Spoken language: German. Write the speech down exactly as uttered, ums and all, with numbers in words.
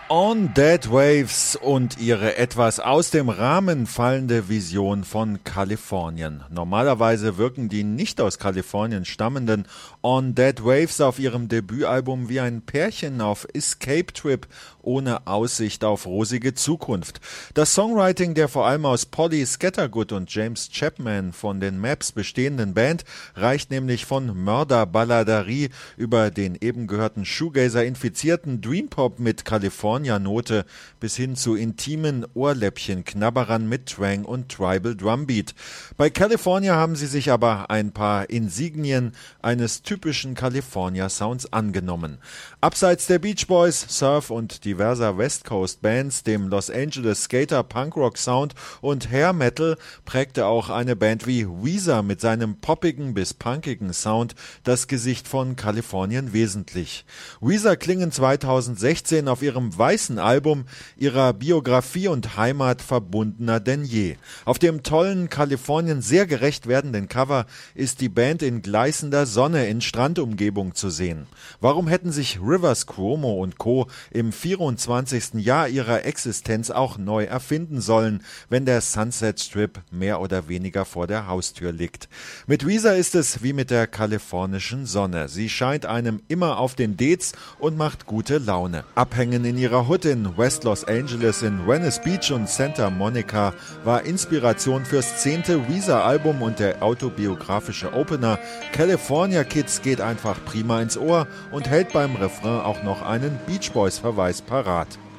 On Dead Waves und ihre etwas aus dem Rahmen fallende Vision von Kalifornien. Normalerweise wirken die nicht aus Kalifornien stammenden On Dead Waves auf ihrem Debütalbum wie ein Pärchen auf Escape Trip ohne Aussicht auf rosige Zukunft. Das Songwriting der vor allem aus Polly Scattergood und James Chapman von den Maps bestehenden Band reicht nämlich von Mörderballaderie über den eben gehörten Shoegazer-infizierten Dreampop mit Kalifornien Note bis hin zu intimen Ohrläppchenknabberern mit Twang und Tribal Drumbeat. Bei California haben sie sich aber ein paar Insignien eines typischen California Sounds angenommen. Abseits der Beach Boys, Surf und diverser West Coast Bands, dem Los Angeles Skater Punkrock Sound und Hair Metal prägte auch eine Band wie Weezer mit seinem poppigen bis punkigen Sound das Gesicht von Kalifornien wesentlich. Weezer klingen zweitausendsechzehn auf ihrem weißen Album ihrer Biografie und Heimat verbundener denn je. Auf dem tollen Kalifornien sehr gerecht werdenden Cover ist die Band in gleißender Sonne in Strandumgebung zu sehen. Warum hätten sich Rivers Cuomo und Co. im vierundzwanzigsten Jahr ihrer Existenz auch neu erfinden sollen, wenn der Sunset Strip mehr oder weniger vor der Haustür liegt? Mit Weezer ist es wie mit der kalifornischen Sonne. Sie scheint einem immer auf den Dez und macht gute Laune. Abhängen in ihrer Hood in West Los Angeles, in Venice Beach und Santa Monica war Inspiration fürs zehnte Weezer-Album und der autobiografische Opener California Kids geht einfach prima ins Ohr und hält beim Refrain auch noch einen Beach Boys-Verweis parat.